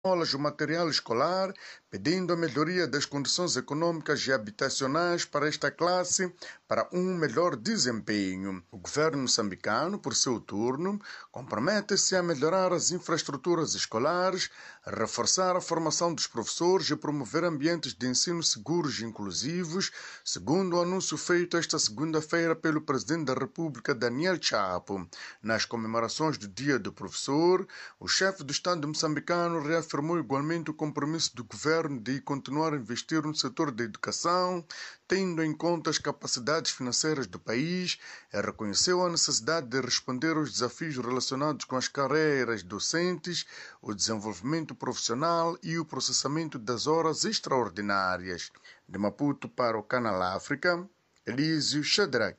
o material escolar, pedindo a melhoria das condições econômicas e habitacionais para esta classe para um melhor desempenho. O governo moçambicano, por seu turno, compromete-se a melhorar as infraestruturas escolares, a reforçar a formação dos professores e promover ambientes de ensino seguros e inclusivos, segundo o anúncio feito esta segunda-feira pelo presidente da República, Daniel Chapo. Nas comemorações do Dia do Professor, o chefe do Estado moçambicano reafirmou igualmente o compromisso do governo de continuar a investir no setor da educação, tendo em conta as capacidades financeiras do país, e reconheceu a necessidade de responder aos desafios relacionados com as carreiras docentes, o desenvolvimento profissional e o processamento das horas extraordinárias. De Maputo para o Canal África, Elísio Shadrach.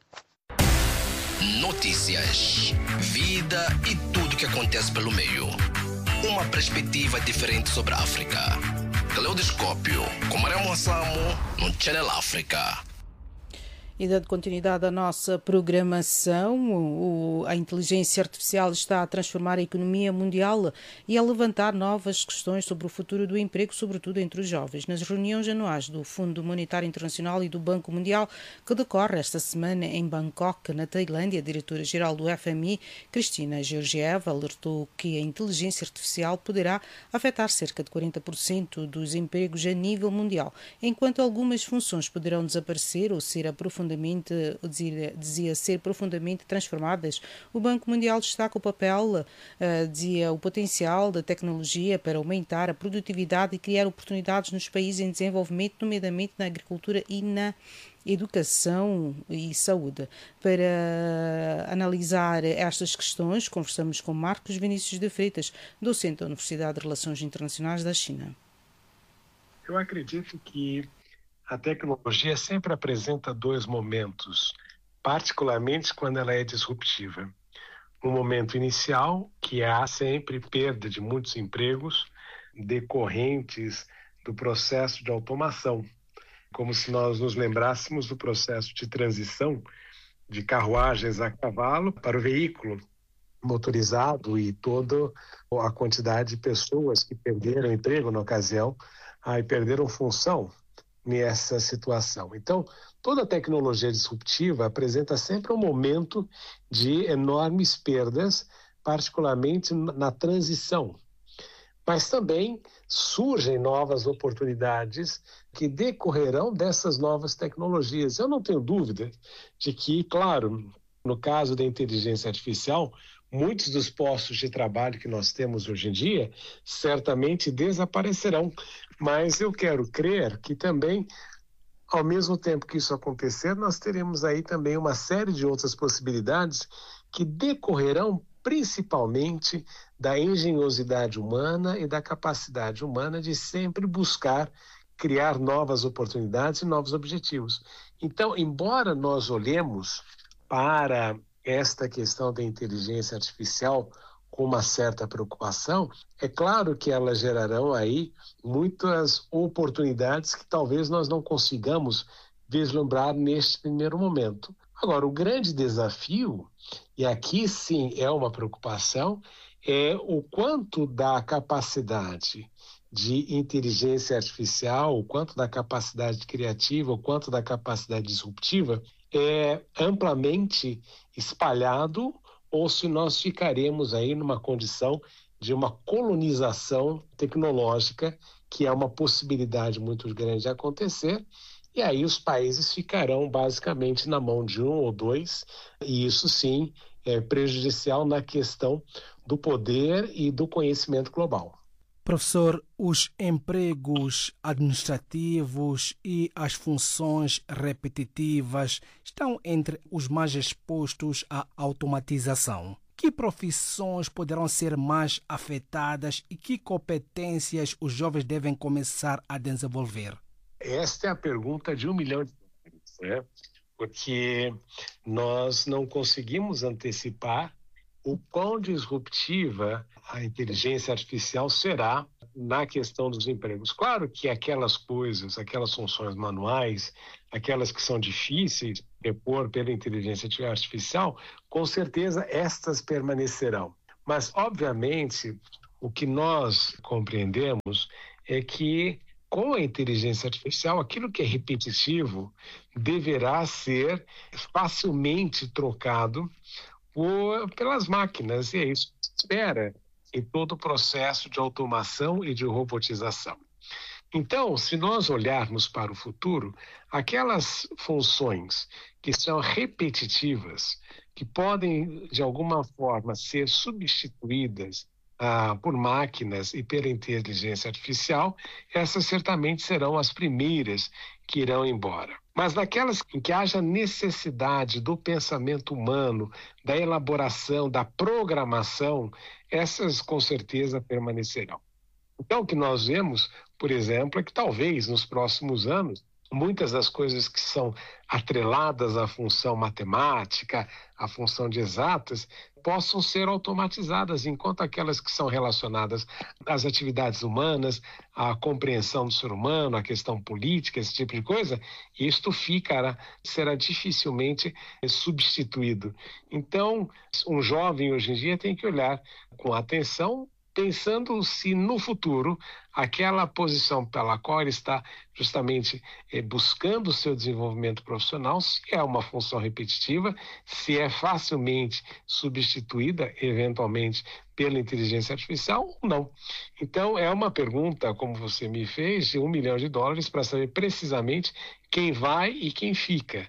Notícias, vida e tudo que acontece pelo meio. Uma perspectiva diferente sobre a África. Caleidoscópio, com Maria Moçamo, no Channel África. E dando continuidade à nossa programação, a inteligência artificial está a transformar a economia mundial e a levantar novas questões sobre o futuro do emprego, sobretudo entre os jovens. Nas reuniões anuais do Fundo Monetário Internacional e do Banco Mundial, que decorre esta semana em Bangkok, na Tailândia, a diretora-geral do FMI, Cristina Georgieva, alertou que a inteligência artificial poderá afetar cerca de 40% dos empregos a nível mundial, enquanto algumas funções poderão desaparecer ou ser ser profundamente transformadas. O Banco Mundial destaca o o potencial da tecnologia para aumentar a produtividade e criar oportunidades nos países em desenvolvimento, nomeadamente na agricultura e na educação e saúde. Para analisar estas questões, conversamos com Marcos Vinícius de Freitas, docente da Universidade de Relações Internacionais da China. Eu acredito que a tecnologia sempre apresenta dois momentos, particularmente quando ela é disruptiva. Um momento inicial, que há sempre perda de muitos empregos decorrentes do processo de automação, como se nós nos lembrássemos do processo de transição de carruagens a cavalo para o veículo motorizado e toda a quantidade de pessoas que perderam emprego na ocasião e perderam função nessa situação. Então, toda tecnologia disruptiva apresenta sempre um momento de enormes perdas, particularmente na transição. Mas também surgem novas oportunidades que decorrerão dessas novas tecnologias. Eu não tenho dúvida de que, claro, no caso da inteligência artificial, muitos dos postos de trabalho que nós temos hoje em dia certamente desaparecerão. Mas eu quero crer que também, ao mesmo tempo que isso acontecer, nós teremos aí também uma série de outras possibilidades que decorrerão principalmente da engenhosidade humana e da capacidade humana de sempre buscar criar novas oportunidades e novos objetivos. Então, embora nós olhemos para esta questão da inteligência artificial com uma certa preocupação, é claro que elas gerarão aí muitas oportunidades que talvez nós não consigamos vislumbrar neste primeiro momento. Agora, o grande desafio, e aqui sim é uma preocupação, é o quanto da capacidade de inteligência artificial, o quanto da capacidade criativa, o quanto da capacidade disruptiva é amplamente espalhado, ou se nós ficaremos aí numa condição de uma colonização tecnológica, que é uma possibilidade muito grande de acontecer, e aí os países ficarão basicamente na mão de um ou dois, e isso sim é prejudicial na questão do poder e do conhecimento global. Professor, os empregos administrativos e as funções repetitivas estão entre os mais expostos à automatização. Que profissões poderão ser mais afetadas e que competências os jovens devem começar a desenvolver? Esta é a pergunta de 1 milhão de dólares, né? Porque nós não conseguimos antecipar o quão disruptiva a inteligência artificial será na questão dos empregos. Claro que aquelas coisas, aquelas funções manuais, aquelas que são difíceis de repor pela inteligência artificial, com certeza estas permanecerão. Mas, obviamente, o que nós compreendemos é que, com a inteligência artificial, aquilo que é repetitivo deverá ser facilmente trocado pelas máquinas, e é isso que se espera em todo o processo de automação e de robotização. Então, se nós olharmos para o futuro, aquelas funções que são repetitivas, que podem, de alguma forma, ser substituídas por máquinas e pela inteligência artificial, essas certamente serão as primeiras que irão embora. Mas naquelas em que haja necessidade do pensamento humano, da elaboração, da programação, essas com certeza permanecerão. Então, o que nós vemos, por exemplo, é que talvez nos próximos anos, muitas das coisas que são atreladas à função matemática, à função de exatas, possam ser automatizadas, enquanto aquelas que são relacionadas às atividades humanas, à compreensão do ser humano, à questão política, esse tipo de coisa, isto será dificilmente substituído. Então, um jovem hoje em dia tem que olhar com atenção, pensando se no futuro aquela posição pela qual ele está justamente buscando o seu desenvolvimento profissional, se é uma função repetitiva, se é facilmente substituída, eventualmente, pela inteligência artificial ou não. Então, é uma pergunta, como você me fez, de $1 milhão para saber precisamente quem vai e quem fica.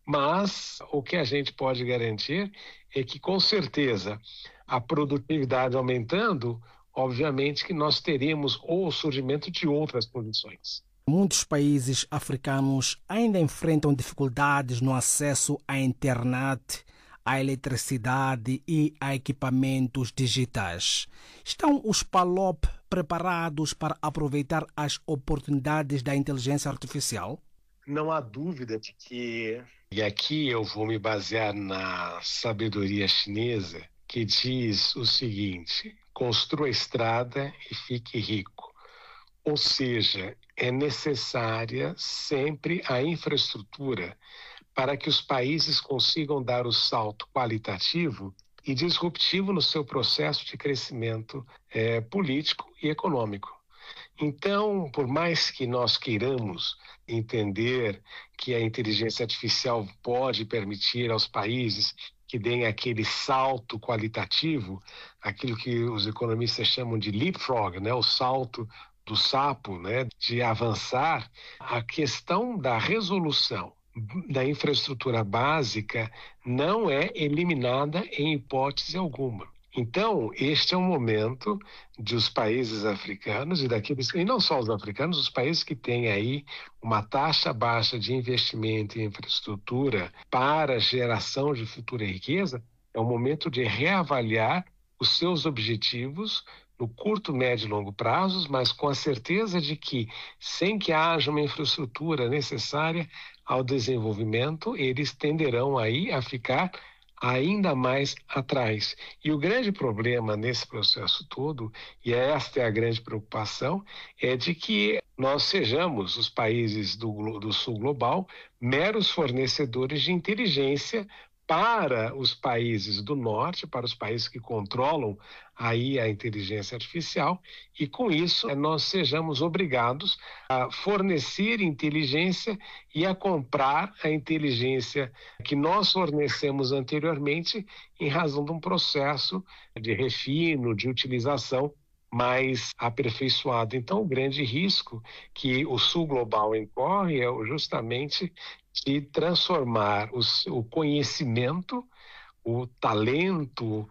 Mas o que a gente pode garantir é que, com certeza, a produtividade aumentando, obviamente que nós teremos o surgimento de outras posições. Muitos países africanos ainda enfrentam dificuldades no acesso à internet, à eletricidade e a equipamentos digitais. Estão os PALOP preparados para aproveitar as oportunidades da inteligência artificial? Não há dúvida de que, e aqui eu vou me basear na sabedoria chinesa, que diz o seguinte: construa estrada e fique rico. Ou seja, é necessária sempre a infraestrutura para que os países consigam dar o salto qualitativo e disruptivo no seu processo de crescimento político e econômico. Então, por mais que nós queiramos entender que a inteligência artificial pode permitir aos países que deem aquele salto qualitativo, aquilo que os economistas chamam de leapfrog, né? O salto do sapo, né? De avançar, a questão da resolução da infraestrutura básica não é eliminada em hipótese alguma. Então, este é um momento de os países africanos e não só os africanos, os países que têm aí uma taxa baixa de investimento em infraestrutura para geração de futura riqueza, é o momento de reavaliar os seus objetivos no curto, médio e longo prazos, mas com a certeza de que, sem que haja uma infraestrutura necessária ao desenvolvimento, eles tenderão aí a ficar ainda mais atrás. E o grande problema nesse processo todo, e esta é a grande preocupação, é de que nós sejamos, os países do sul global, meros fornecedores de inteligência para os países do norte, para os países que controlam aí a inteligência artificial, e com isso nós sejamos obrigados a fornecer inteligência e a comprar a inteligência que nós fornecemos anteriormente em razão de um processo de refino, de utilização mais aperfeiçoado. Então, o grande risco que o sul global incorre é justamente de transformar o conhecimento, o talento,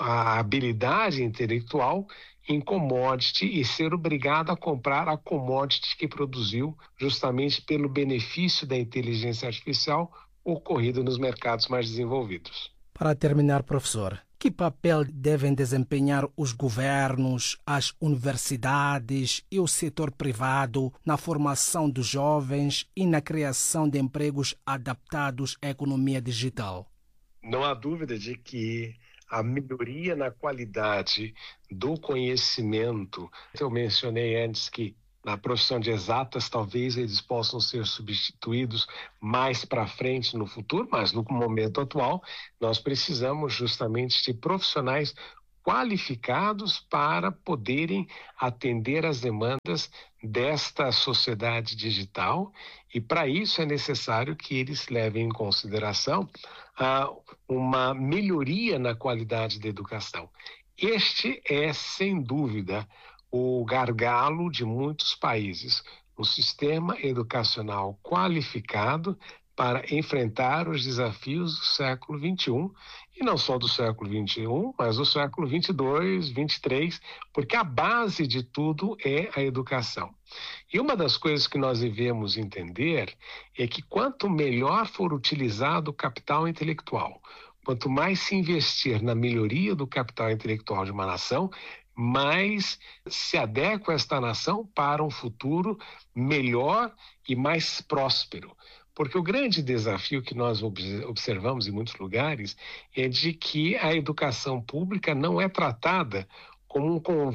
a habilidade intelectual em commodity e ser obrigado a comprar a commodity que produziu justamente pelo benefício da inteligência artificial ocorrido nos mercados mais desenvolvidos. Para terminar, professor, que papel devem desempenhar os governos, as universidades e o setor privado na formação dos jovens e na criação de empregos adaptados à economia digital? Não há dúvida de que a melhoria na qualidade do conhecimento, eu mencionei antes que na profissão de exatas, talvez eles possam ser substituídos mais para frente no futuro, mas no momento atual, nós precisamos justamente de profissionais qualificados para poderem atender às demandas desta sociedade digital, e para isso é necessário que eles levem em consideração uma melhoria na qualidade da educação. Este é, sem dúvida, o gargalo de muitos países, um sistema educacional qualificado para enfrentar os desafios do século XXI, e não só do século XXI, mas do século XXII, XXIII, porque a base de tudo é a educação. E uma das coisas que nós devemos entender é que quanto melhor for utilizado o capital intelectual, quanto mais se investir na melhoria do capital intelectual de uma nação, mais se adequa esta nação para um futuro melhor e mais próspero. Porque o grande desafio que nós observamos em muitos lugares é de que a educação pública não é tratada como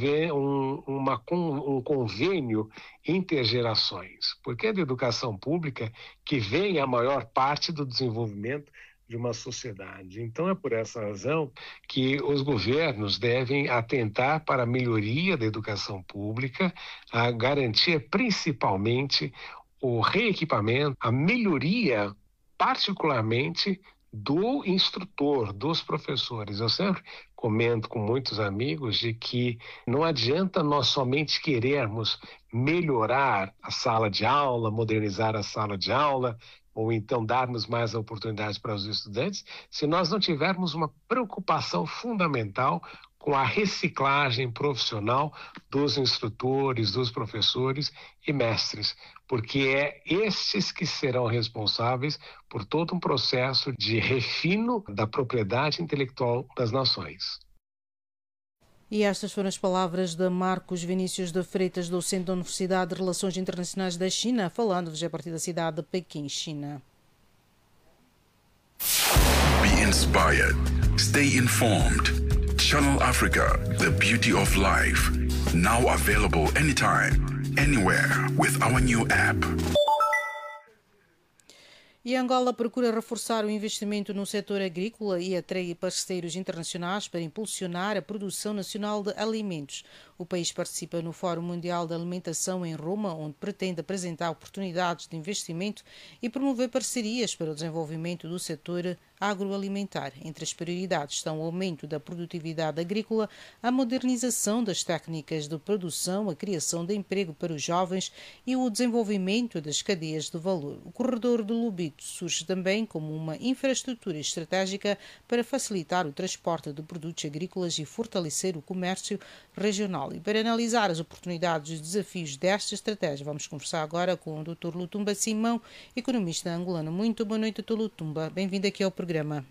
um convênio intergerações, porque é da educação pública que vem a maior parte do desenvolvimento de uma sociedade. Então é por essa razão que os governos devem atentar para a melhoria da educação pública, a garantir principalmente o reequipamento, a melhoria particularmente do instrutor, dos professores. Eu sempre comento com muitos amigos de que não adianta nós somente querermos melhorar a sala de aula, modernizar a sala de aula, ou então darmos mais oportunidades para os estudantes, se nós não tivermos uma preocupação fundamental com a reciclagem profissional dos instrutores, dos professores e mestres, porque é estes que serão responsáveis por todo um processo de refino da propriedade intelectual das nações. E estas foram as palavras de Marcos Vinícius de Freitas, docente da Universidade de Relações Internacionais da China, falando-vos a partir da cidade de Pequim, China. Be inspired. Stay informed. Channel Africa, the beauty of life. Now available anytime, anywhere with our new app. E Angola procura reforçar o investimento no setor agrícola e atrai parceiros internacionais para impulsionar a produção nacional de alimentos. O país participa no Fórum Mundial da Alimentação em Roma, onde pretende apresentar oportunidades de investimento e promover parcerias para o desenvolvimento do setor agroalimentar. Entre as prioridades estão o aumento da produtividade agrícola, a modernização das técnicas de produção, a criação de emprego para os jovens e o desenvolvimento das cadeias de valor. O corredor do Lobito surge também como uma infraestrutura estratégica para facilitar o transporte de produtos agrícolas e fortalecer o comércio regional. E para analisar as oportunidades e os desafios desta estratégia, vamos conversar agora com o Dr. Lutumba Simão, economista angolano. Muito boa noite, Dr. Lutumba. Bem-vindo aqui ao programa.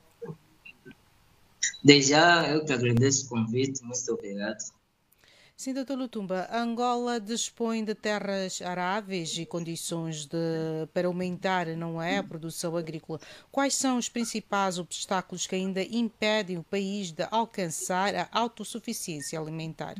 Desde já, eu que agradeço o convite. Muito obrigado. Sim, Dr. Lutumba, Angola dispõe de terras aráveis e condições para aumentar, não é, a produção agrícola. Quais são os principais obstáculos que ainda impedem o país de alcançar a autossuficiência alimentar?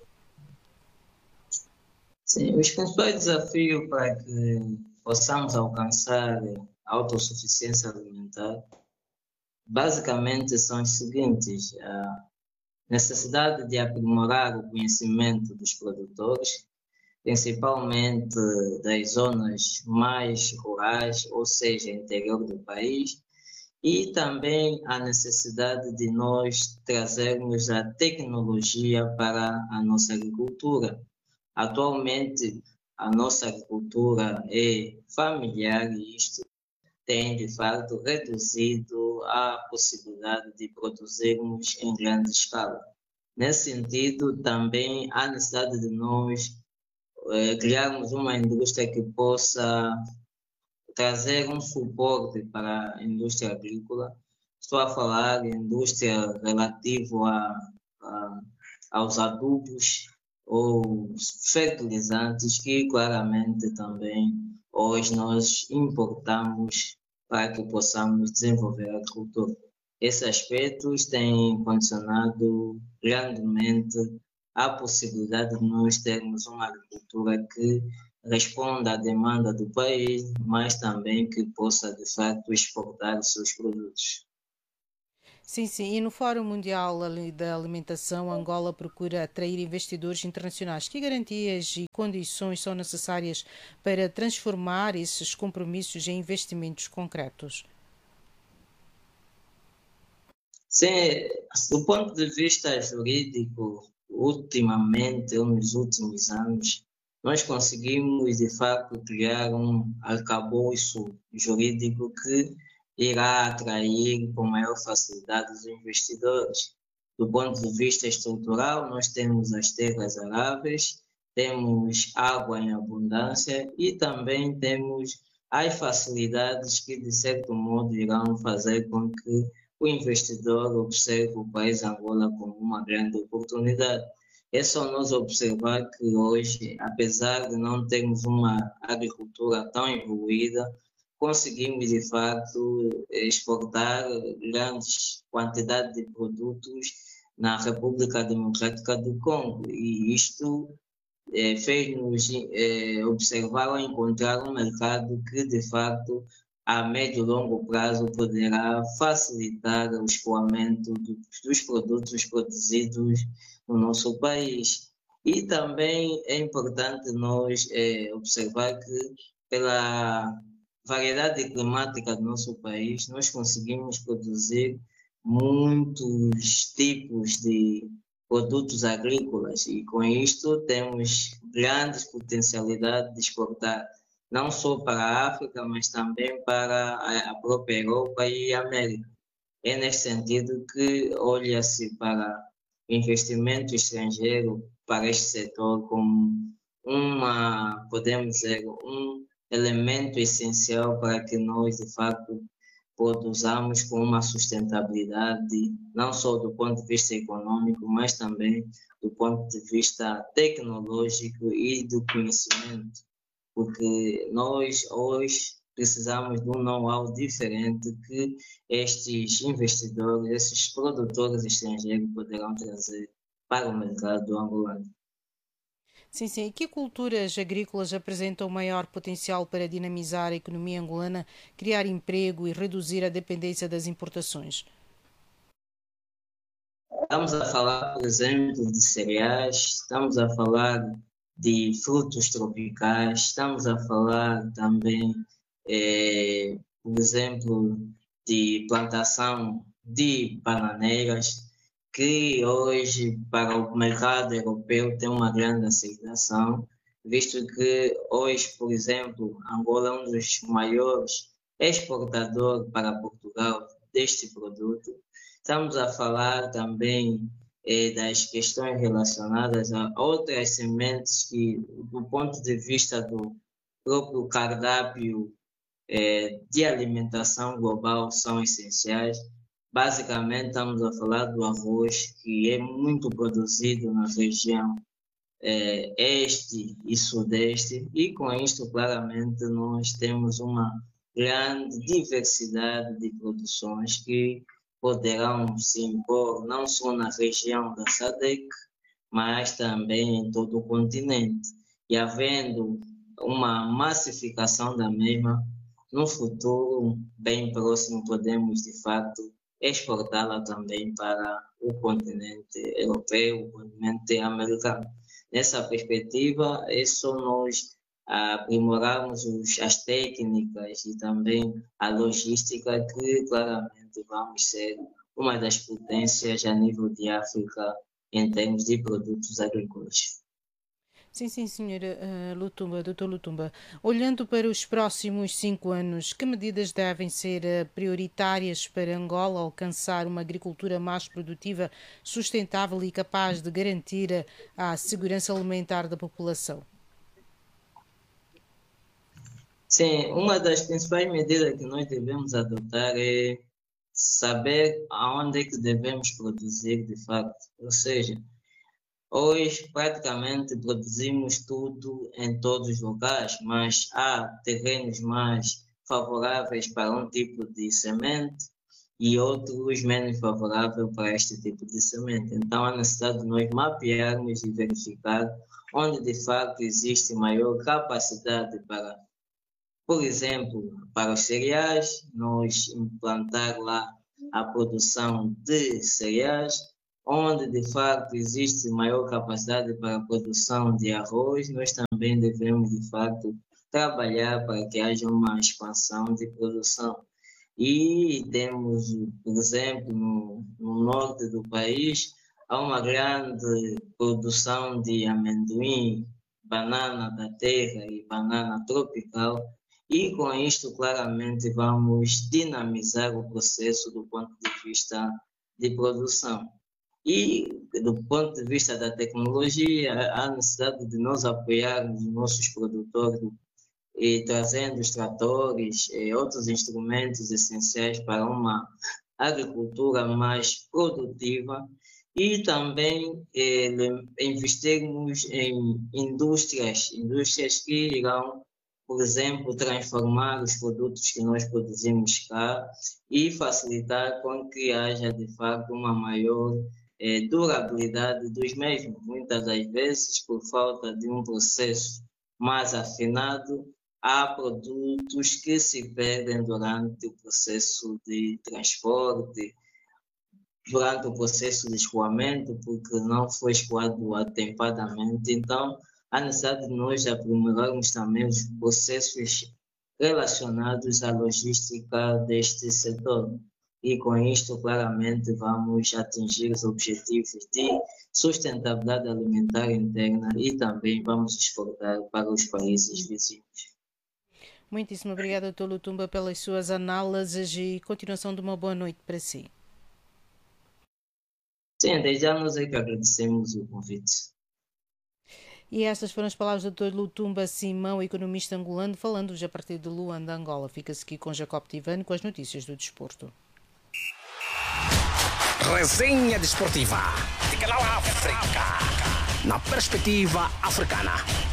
Sim, os principais desafios para que possamos alcançar a autossuficiência alimentar basicamente são os seguintes: necessidade de aprimorar o conhecimento dos produtores, principalmente das zonas mais rurais, ou seja, interior do país, e também a necessidade de nós trazermos a tecnologia para a nossa agricultura. Atualmente, a nossa agricultura é familiar e isto tem, de fato, reduzido a possibilidade de produzirmos em grande escala. Nesse sentido, também há necessidade de nós criarmos uma indústria que possa trazer um suporte para a indústria agrícola. Estou a falar de indústria relativa aos adubos ou fertilizantes, que claramente também hoje nós importamos para que possamos desenvolver a agricultura. Esses aspectos têm condicionado grandemente a possibilidade de nós termos uma agricultura que responda à demanda do país, mas também que possa, de fato, exportar os seus produtos. Sim, sim. E no Fórum Mundial da Alimentação, Angola procura atrair investidores internacionais. Que garantias e condições são necessárias para transformar esses compromissos em investimentos concretos? Sim, do ponto de vista jurídico, ultimamente, ou nos últimos anos, nós conseguimos, de facto, criar um arcabouço jurídico que irá atrair com maior facilidade os investidores. Do ponto de vista estrutural, nós temos as terras aráveis, temos água em abundância e também temos as facilidades que, de certo modo, irão fazer com que o investidor observe o país Angola como uma grande oportunidade. É só nós observar que hoje, apesar de não termos uma agricultura tão evoluída, conseguimos, de facto, exportar grandes quantidades de produtos na República Democrática do Congo. E isto fez-nos observar ou encontrar um mercado que, de facto, a médio e longo prazo poderá facilitar o escoamento dos produtos produzidos no nosso país. E também é importante nós observar que, pela variedade climática do nosso país, nós conseguimos produzir muitos tipos de produtos agrícolas e, com isto, temos grandes potencialidades de exportar não só para a África, mas também para a própria Europa e a América. É nesse sentido que olha-se para o investimento estrangeiro para este setor como podemos dizer, um elemento essencial para que nós, de facto, produzamos com uma sustentabilidade, não só do ponto de vista econômico, mas também do ponto de vista tecnológico e do conhecimento. Porque nós hoje precisamos de um know-how diferente que estes investidores, esses produtores estrangeiros poderão trazer para o mercado angolano. Sim, sim. E que culturas agrícolas apresentam maior potencial para dinamizar a economia angolana, criar emprego e reduzir a dependência das importações? Estamos a falar, por exemplo, de cereais, estamos a falar de frutos tropicais, estamos a falar também, por exemplo, de plantação de bananeiras, que hoje para o mercado europeu tem uma grande aceitação, visto que hoje, por exemplo, Angola é um dos maiores exportadores para Portugal deste produto. Estamos a falar também das questões relacionadas a outras sementes que, do ponto de vista do próprio cardápio de alimentação global, são essenciais. Basicamente, estamos a falar do arroz, que é muito produzido na região este e sudeste, e com isto, claramente, nós temos uma grande diversidade de produções que poderão se impor não só na região da SADC, mas também em todo o continente. E havendo uma massificação da mesma, no futuro bem próximo podemos, de facto, exportá-la também para o continente europeu, o continente americano. Nessa perspectiva, é só nós aprimorarmos as técnicas e também a logística que claramente vamos ser uma das potências a nível de África em termos de produtos agrícolas. Sim, sim, senhora Lutumba, doutor Lutumba. Olhando para os próximos 5 anos, que medidas devem ser prioritárias para Angola alcançar uma agricultura mais produtiva, sustentável e capaz de garantir a segurança alimentar da população? Sim, uma das principais medidas que nós devemos adotar é saber aonde é que devemos produzir de facto. Ou seja, hoje praticamente produzimos tudo em todos os lugares, mas há terrenos mais favoráveis para um tipo de semente e outros menos favoráveis para este tipo de semente. Então há necessidade de nós mapearmos e verificar onde de facto existe maior capacidade para, por exemplo, para os cereais, nós implantar lá à produção de cereais, onde de facto existe maior capacidade para a produção de arroz. Nós também devemos de facto trabalhar para que haja uma expansão de produção. E temos, por exemplo, no norte do país, há uma grande produção de amendoim, banana da terra e banana tropical, e com isto claramente vamos dinamizar o processo do ponto de vista de produção. E do ponto de vista da tecnologia, há necessidade de nós apoiarmos os nossos produtores e trazendo os tratores e outros instrumentos essenciais para uma agricultura mais produtiva, e também investirmos em indústrias que irão, por exemplo, transformar os produtos que nós produzimos cá e facilitar com que haja de facto uma maior durabilidade dos mesmos. Muitas das vezes, por falta de um processo mais afinado, há produtos que se perdem durante o processo de transporte, durante o processo de escoamento, porque não foi escoado atempadamente. Então, há necessidade de nós aprimorarmos também os processos relacionados à logística deste setor. E com isto, claramente, vamos atingir os objetivos de sustentabilidade alimentar interna e também vamos exportar para os países vizinhos. Muitíssimo obrigada, Dr. Lutumba, pelas suas análises e continuação de uma boa noite para si. Sim, desde já nós é que agradecemos o convite. E estas foram as palavras do Dr. Lutumba Simão, economista angolano, falando hoje a partir de Luanda, Angola. Fica-se aqui com Jacob Tivani com as notícias do desporto. Resenha desportiva de Canal África, na perspectiva africana.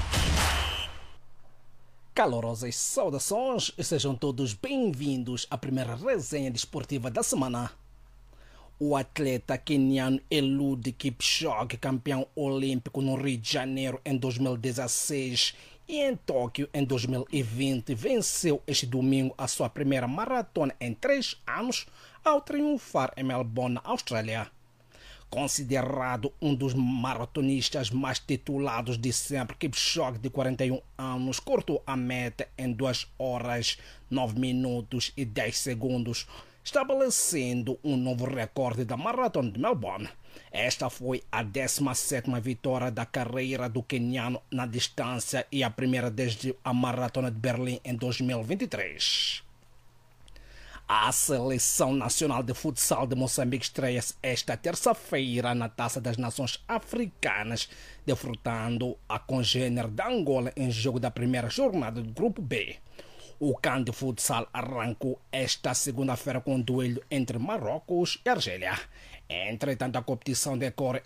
Calorosas saudações e sejam todos bem-vindos à primeira resenha desportiva da semana. O atleta queniano Eliud Kipchoge, campeão olímpico no Rio de Janeiro em 2016 e em Tóquio em 2020, venceu este domingo a sua primeira maratona em 3 anos ao triunfar em Melbourne, Austrália. Considerado um dos maratonistas mais titulados de sempre, Kipchoge, de 41 anos, cortou a meta em 2 horas, 9 minutos e 10 segundos, estabelecendo um novo recorde da Maratona de Melbourne. Esta foi a 17ª vitória da carreira do queniano na distância e a primeira desde a Maratona de Berlim em 2023. A Seleção Nacional de Futsal de Moçambique estreia-se esta terça-feira na Taça das Nações Africanas, defrontando a congênere da Angola em jogo da primeira jornada do Grupo B. O CAN de futsal arrancou esta segunda-feira com um duelo entre Marrocos e Argélia. Entretanto, a competição decorre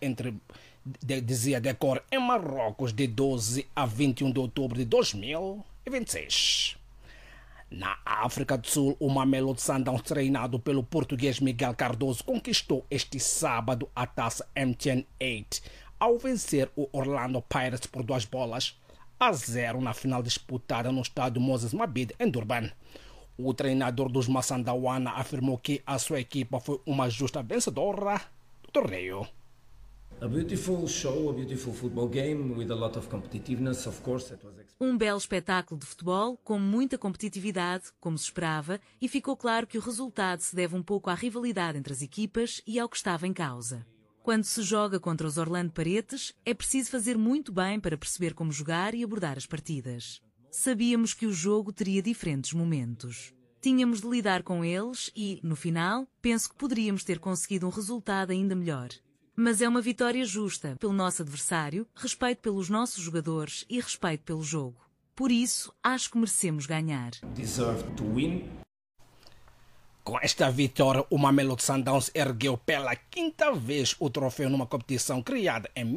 em Marrocos de 12 a 21 de outubro de 2026. Na África do Sul, o Mamelodi Sundowns, treinado pelo português Miguel Cardoso, conquistou este sábado a taça MTN 8 ao vencer o Orlando Pirates por 2-0 na final disputada no estádio Moses Mabhida, em Durban. O treinador dos Masandawana afirmou que a sua equipa foi uma justa vencedora do torneio. A beautiful show, a beautiful football game with a lot of competitiveness, of course. Um belo espetáculo de futebol com muita competitividade, como se esperava, e ficou claro que o resultado se deve um pouco à rivalidade entre as equipas e ao que estava em causa. Quando se joga contra os Orlando Pirates, é preciso fazer muito bem para perceber como jogar e abordar as partidas. Sabíamos que o jogo teria diferentes momentos. Tínhamos de lidar com eles e, no final, penso que poderíamos ter conseguido um resultado ainda melhor. Mas é uma vitória justa pelo nosso adversário, respeito pelos nossos jogadores e respeito pelo jogo. Por isso, acho que merecemos ganhar. Deserve to win. Com esta vitória, o Mamelodi Sundowns ergueu pela 5ª vez o troféu numa competição criada em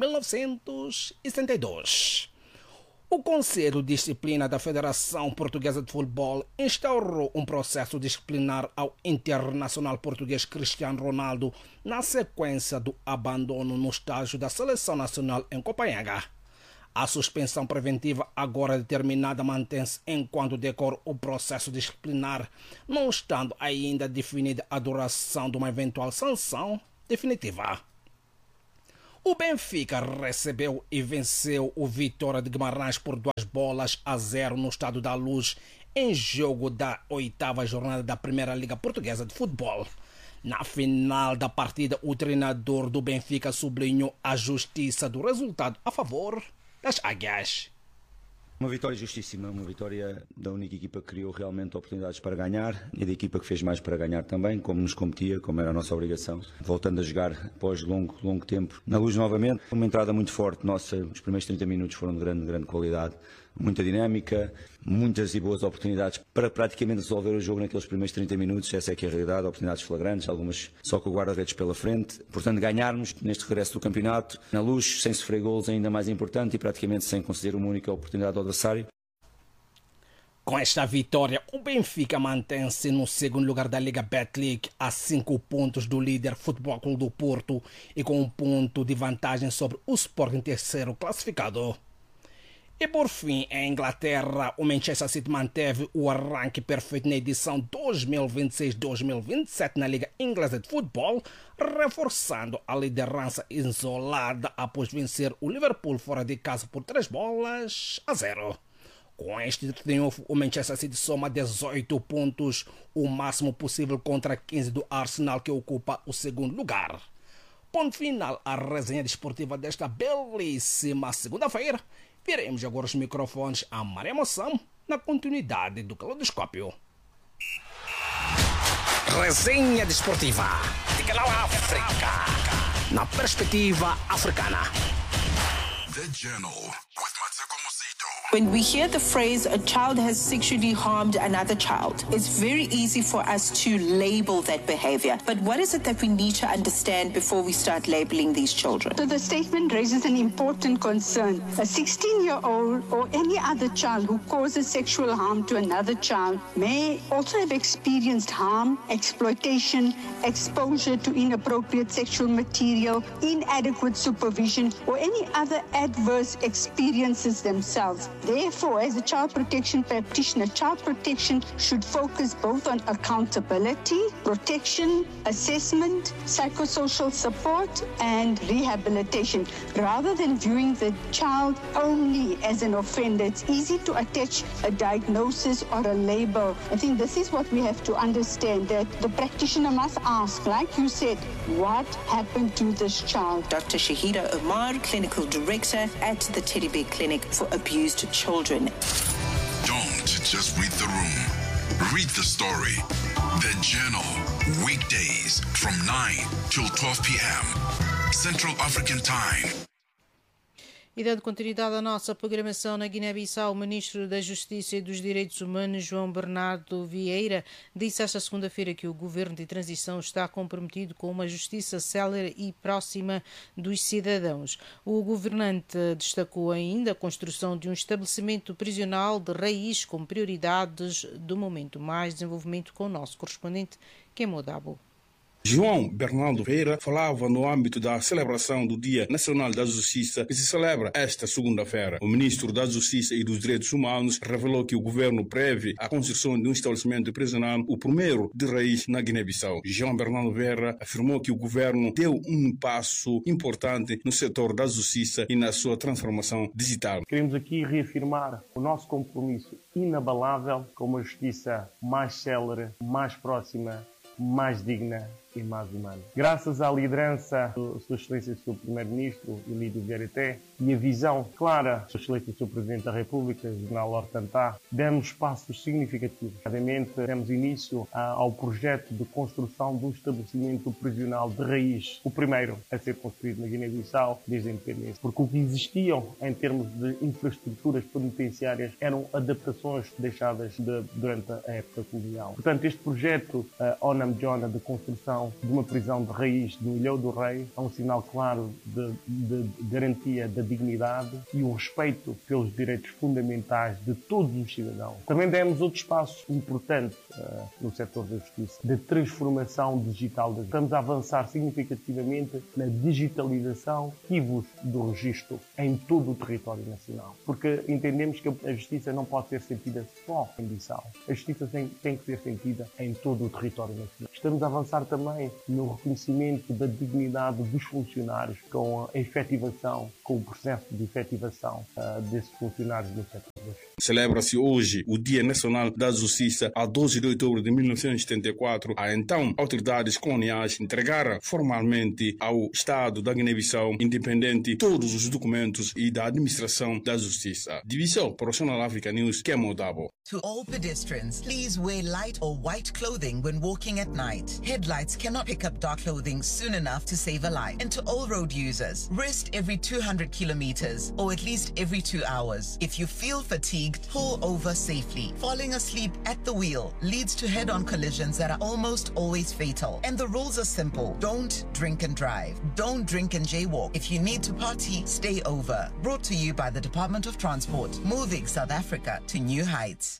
1972. O Conselho de Disciplina da Federação Portuguesa de Futebol instaurou um processo disciplinar ao internacional português Cristiano Ronaldo na sequência do abandono no estágio da Seleção Nacional em Copenhaga. A suspensão preventiva, agora determinada, mantém-se enquanto decorre o processo disciplinar, não estando ainda definida a duração de uma eventual sanção definitiva. O Benfica recebeu e venceu o Vitória de Guimarães por 2-0 no Estádio da Luz, em jogo da 8ª jornada da Primeira Liga Portuguesa de Futebol. Na final da partida, o treinador do Benfica sublinhou a justiça do resultado a favor das Águias. Uma vitória justíssima, uma vitória da única equipa que criou realmente oportunidades para ganhar e da equipa que fez mais para ganhar também, como nos competia, como era a nossa obrigação. Voltando a jogar após longo tempo na Luz novamente, uma entrada muito forte nossa, os primeiros 30 minutos foram de grande qualidade, muita dinâmica, muitas e boas oportunidades para praticamente resolver o jogo naqueles primeiros 30 minutos, essa é que é a realidade, oportunidades flagrantes, algumas só com o guarda-redes pela frente. Portanto, ganharmos neste regresso do campeonato, na Luz, sem sofrer golos, ainda mais importante, e praticamente sem conceder uma única oportunidade ao adversário. Com esta vitória, o Benfica mantém-se no segundo lugar da Liga Betclic, a 5 pontos do líder Futebol Clube do Porto e com 1 ponto de vantagem sobre o Sporting, terceiro classificado. E por fim, em Inglaterra, o Manchester City manteve o arranque perfeito na edição 2026-2027 na Liga Inglesa de Futebol, reforçando a liderança isolada após vencer o Liverpool fora de casa por 3-0. Com este triunfo, o Manchester City soma 18 pontos, o máximo possível contra 15 do Arsenal, que ocupa o segundo lugar. Ponto final à resenha desportiva desta belíssima segunda-feira. Viremos agora os microfones a Maria Moção na continuidade do Caleidoscópio. Resenha desportiva de Canal África, na perspectiva africana. The Journal with Matseko Mosito. When we hear the phrase, a child has sexually harmed another child, it's very easy for us to label that behavior. But what is it that we need to understand before we start labeling these children? So the statement raises an important concern. A 16-year-old or any other child who causes sexual harm to another child may also have experienced harm, exploitation, exposure to inappropriate sexual material, inadequate supervision, or any other adverse experiences themselves. Therefore, as a child protection practitioner, child protection should focus both on accountability, protection, assessment, psychosocial support, and rehabilitation. Rather than viewing the child only as an offender, it's easy to attach a diagnosis or a label. I think this is what we have to understand, that the practitioner must ask, like you said, what happened to this child? Dr. Shahida Omar, Clinical Director at the Teddy Bear Clinic for Abused Children. Don't just read the room. Read the story. The Journal. Weekdays from 9 till 12 p.m. Central African Time. E dando continuidade à nossa programação na Guiné-Bissau, o Ministro da Justiça e dos Direitos Humanos, João Bernardo Vieira, disse esta segunda-feira que o Governo de Transição está comprometido com uma justiça célere e próxima dos cidadãos. O governante destacou ainda a construção de um estabelecimento prisional de raiz com prioridades do momento. Mais desenvolvimento com o nosso correspondente, Kemo Dabo. João Bernardo Vieira falava no âmbito da celebração do Dia Nacional da Justiça, que se celebra esta segunda-feira. O ministro da Justiça e dos Direitos Humanos revelou que o governo prevê a construção de um estabelecimento prisional, o primeiro de raiz na Guiné-Bissau. João Bernardo Vieira afirmou que o governo deu um passo importante no setor da justiça e na sua transformação digital. Queremos aqui reafirmar o nosso compromisso inabalável com uma justiça mais célere, mais próxima, mais digna e mais humana. Graças à liderança da Sua Excelência do Sr. Primeiro-Ministro, Elídio Vieira, e a visão clara da Sua Excelência do Sr. Presidente da República, General Hortantá, demos passos significativos. Obviamente, demos início ao projeto de construção de um estabelecimento prisional de raiz, o primeiro a ser construído na Guiné-Bissau desde a independência. Porque o que existiam em termos de infraestruturas penitenciárias eram adaptações deixadas durante a época colonial. Portanto, este projeto, Onam Jona, de construção criação de uma prisão de raiz no Ilhéu do Rei é um sinal claro de garantia da dignidade e o respeito pelos direitos fundamentais de todos os cidadãos. Também demos outros passos importantes no setor da justiça, de transformação digital. Estamos a avançar significativamente na digitalização do registro em todo o território nacional, porque entendemos que a justiça não pode ser sentida só em Bissau. A justiça tem que ser sentida em todo o território nacional. Estamos a avançar também no reconhecimento da dignidade dos funcionários com a efetivação, com o processo de efetivação desses funcionários no setor da justiça. Celebra-se hoje o Dia Nacional da Justiça, a 12 de outubro de 1974. A então autoridades coloniais entregaram formalmente ao Estado da Guiné-Bissau independente todos os documentos e da administração da justiça. Divisão para o Channel Africa News, Kemo Dabo. To all pedestrians, please wear light or white clothing when walking at night. Headlights cannot pick up dark clothing soon enough to save a life. And to all road users, rest every 200 kilometers or at least every 2 hours. If you feel fatigued, pull over safely. Falling asleep at the wheel leads to head-on collisions that are almost always fatal. And the rules are simple. Don't drink and drive. Don't drink and jaywalk. If you need to party, stay over. Brought to you by the Department of Transport, moving South Africa to new heights.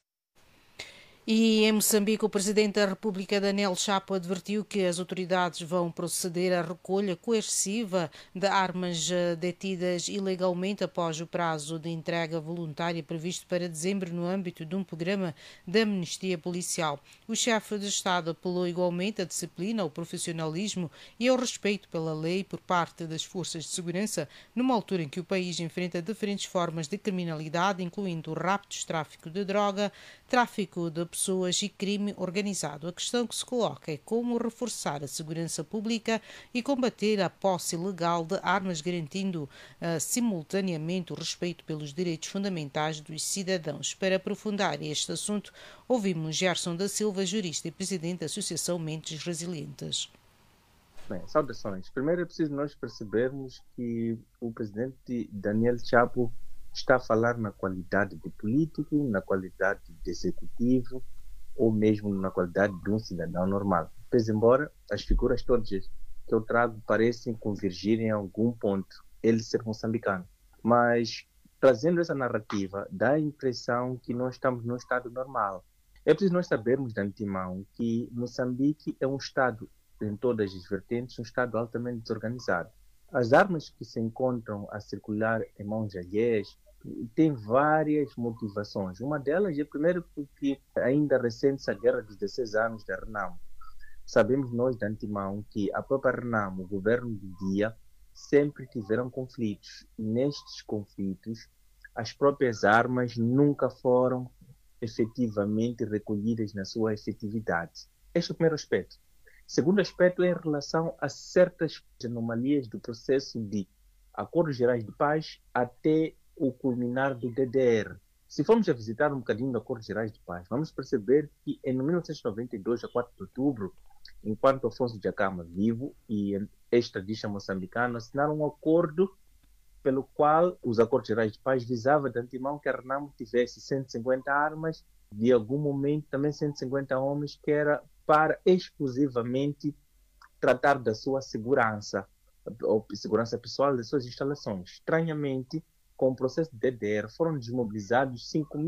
E em Moçambique, o Presidente da República, Daniel Chapo, advertiu que as autoridades vão proceder à recolha coerciva de armas detidas ilegalmente após o prazo de entrega voluntária previsto para dezembro no âmbito de um programa de amnistia policial. O chefe de Estado apelou igualmente à disciplina, ao profissionalismo e ao respeito pela lei por parte das forças de segurança, numa altura em que o país enfrenta diferentes formas de criminalidade, incluindo raptos, tráfico de droga, tráfico de pessoas e crime organizado. A questão que se coloca é como reforçar a segurança pública e combater a posse ilegal de armas, garantindo simultaneamente o respeito pelos direitos fundamentais dos cidadãos. Para aprofundar este assunto, ouvimos Gerson da Silva, jurista e presidente da Associação Mentes Resilientes. Bem, saudações. Primeiro é preciso nós percebermos que o presidente Daniel Chapo está a falar na qualidade de político, na qualidade de executivo ou mesmo na qualidade de um cidadão normal. Pois embora as figuras todas que eu trago parecem convergir em algum ponto, ele ser moçambicano. Mas trazendo essa narrativa, dá a impressão que nós estamos num estado normal. É preciso nós sabermos de antemão que Moçambique é um estado, em todas as vertentes, um estado altamente desorganizado. As armas que se encontram a circular em mãos alheias têm várias motivações. Uma delas é, primeiro, porque ainda recente a guerra dos 16 anos da Renamo. Sabemos nós de antemão que a própria Renamo, o governo do dia, sempre tiveram conflitos. E nestes conflitos, as próprias armas nunca foram efetivamente recolhidas na sua efetividade. Este é o primeiro aspecto. Segundo aspecto é em relação a certas anomalias do processo de acordos gerais de paz até o culminar do DDR. Se formos a visitar um bocadinho de acordos gerais de paz, vamos perceber que em 1992, a 4 de outubro, enquanto Afonso Dhlakama vivo e extradista moçambicano, assinaram um acordo pelo qual os acordos gerais de paz visavam de antemão que a Renamo tivesse 150 armas, de algum momento também 150 homens, que era para exclusivamente tratar da sua segurança, ou segurança pessoal das suas instalações. Estranhamente, com o processo de DDR, foram desmobilizados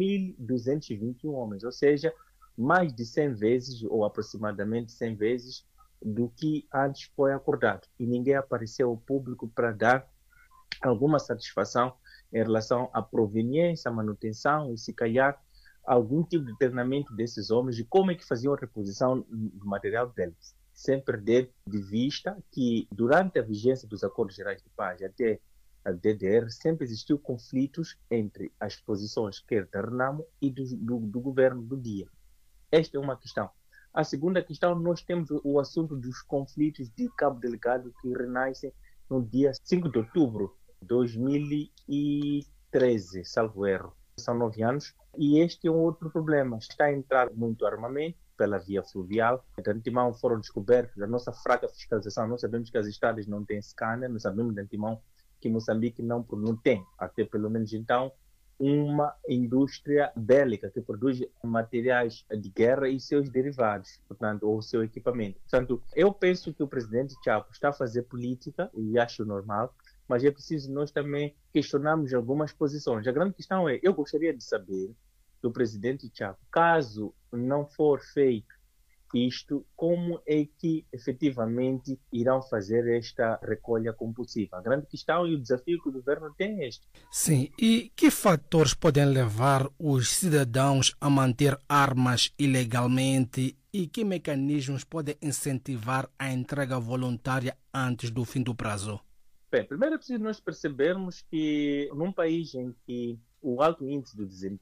5.221 homens, ou seja, mais de 100 vezes, ou aproximadamente 100 vezes, do que antes foi acordado. E ninguém apareceu ao público para dar alguma satisfação em relação à proveniência, à manutenção e, se calhar, algum tipo de treinamento desses homens e como é que faziam a reposição do material deles, sem perder de vista que durante a vigência dos acordos gerais de paz até a DDR sempre existiu conflitos entre as posições quer da Renamo e do governo do dia. Esta é uma questão. A segunda questão, nós temos o assunto dos conflitos de Cabo Delgado que renascem no dia 5 de outubro de 2013, salvo erro. São 9 anos. E este é um outro problema. Está a entrar muito armamento pela via fluvial. De antemão foram descobertos a nossa fraca fiscalização. Nós sabemos que as estradas não têm scanner, nós sabemos de antemão que Moçambique não tem. Até pelo menos então uma indústria bélica que produz materiais de guerra e seus derivados, portanto, ou seu equipamento. Portanto, eu penso que o presidente Chapo está a fazer política, e acho normal, mas é preciso nós também questionarmos algumas posições. A grande questão é, eu gostaria de saber do presidente Chapo, caso não for feito isto, como é que efetivamente irão fazer esta recolha compulsiva? A grande questão e o desafio que o governo tem é este. Sim, e que fatores podem levar os cidadãos a manter armas ilegalmente e que mecanismos podem incentivar a entrega voluntária antes do fim do prazo? Bem, primeiro é preciso nós percebermos que num país em que o alto índice de desemprego